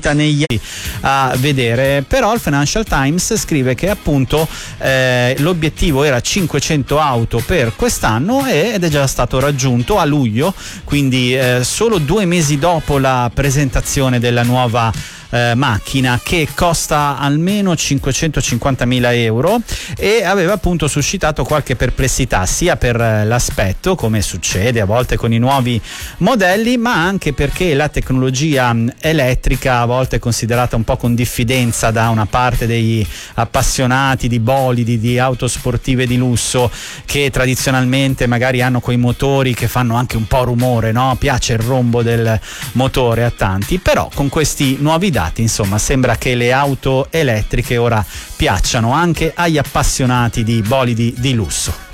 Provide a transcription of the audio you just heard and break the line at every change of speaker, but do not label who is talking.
uscita negli anni a vedere. Però il Financial Times scrive che appunto l'obiettivo era 500 auto per quest'anno ed è già stato raggiunto a luglio, quindi solo 2 mesi dopo la presentazione della nuova macchina, che costa almeno 550.000 euro, e aveva appunto suscitato qualche perplessità sia per l'aspetto, come succede a volte con i nuovi modelli, ma anche perché la tecnologia elettrica a volte è considerata un po' con diffidenza da una parte degli appassionati di bolidi, di auto sportive di lusso, che tradizionalmente magari hanno quei motori che fanno anche un po' rumore, no? Piace il rombo del motore a tanti, però con questi nuovi dati insomma sembra che le auto elettriche ora piacciono anche agli appassionati di bolidi di lusso.